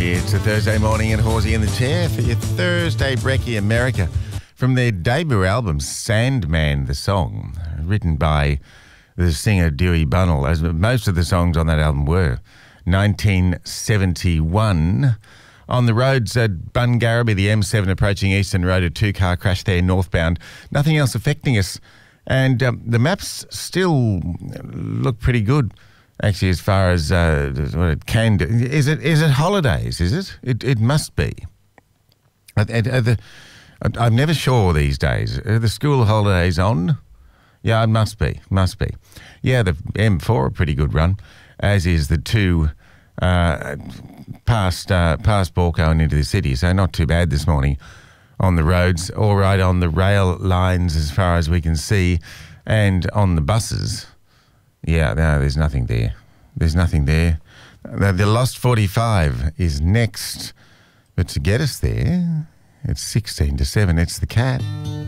It's a Thursday morning and Horsey in the chair for your Thursday Brekkie America from their debut album, Sandman, the song, written by the singer Dewey Bunnell, as most of the songs on that album were. 1971. On the roads at Bungarraby, the M7 approaching Eastern Road, a two-car crash there northbound. Nothing else affecting us. And the maps still look pretty good, actually, as far as what it can do. Is it holidays, is it? It must be. I'm never sure these days. Are the school holidays on? Yeah, it must be. Yeah, the M4 a pretty good run, as is the two past Borco and into the city. So not too bad this morning on the roads. All right on the rail lines as far as we can see, and on the buses. Yeah, no, there's nothing there. The Lost 45 is next, but to get us there, it's 16 to 7. It's the Cat.